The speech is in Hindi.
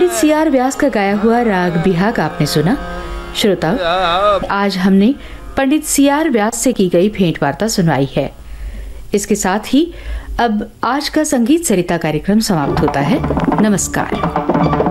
पंडित सी.आर. व्यास का गाया हुआ राग बिहाग आपने सुना। श्रोता, आज हमने पंडित सी.आर. व्यास से की गई भेंट वार्ता सुनवाई है। इसके साथ ही अब आज का संगीत सरिता कार्यक्रम समाप्त होता है। नमस्कार।